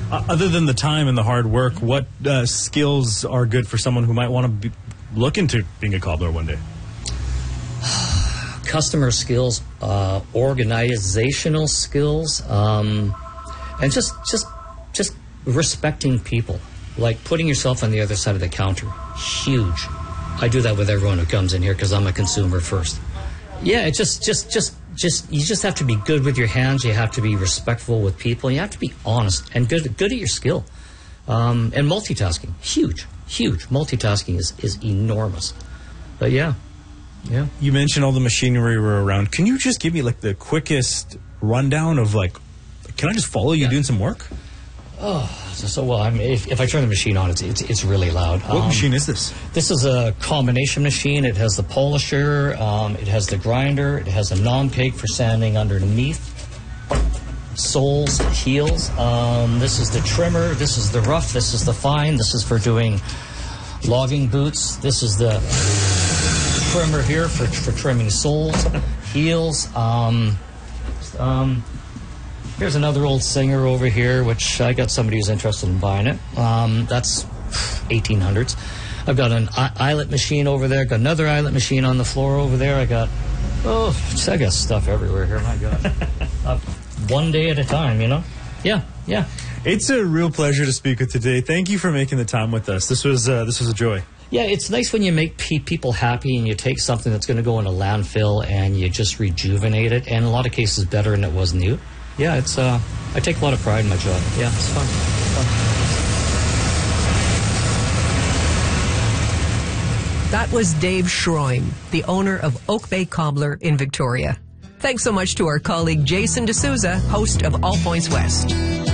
Other than the time and the hard work, what skills are good for someone who might want to look into being a cobbler one day? Customer skills, organizational skills, and just respecting people, like putting yourself on the other side of the counter. Huge. I do that with everyone who comes in here because I'm a consumer first. Yeah, it's just you just have to be good with your hands. You have to be respectful with people. You have to be honest and good at your skill. And multitasking, huge. Multitasking is enormous. But yeah. You mentioned all the machinery were around. Can you just give me like the quickest rundown of can I just follow you doing some work? Oh, so well. I mean, if I turn the machine on, it's really loud. What machine is this? This is a combination machine. It has the polisher, it has the grinder, it has a nom cake for sanding underneath, soles, heels. This is the trimmer. This is the rough. This is the fine. This is for doing logging boots. This is the trimmer here for trimming soles, heels. Here's another old Singer over here, which I got somebody who's interested in buying it. That's 1800s. I've got an eyelet machine over there. Got another eyelet machine on the floor over there. I got stuff everywhere here. My God. One day at a time, you know? Yeah. It's a real pleasure to speak with today. Thank you for making the time with us. This was a joy. Yeah, it's nice when you make people happy and you take something that's going to go in a landfill and you just rejuvenate it, and in a lot of cases better than it was new. Yeah, it's I take a lot of pride in my job. Yeah, it's fun. That was Dave Schroen, the owner of Oak Bay Cobbler in Victoria. Thanks so much to our colleague Jason D'Souza, host of All Points West.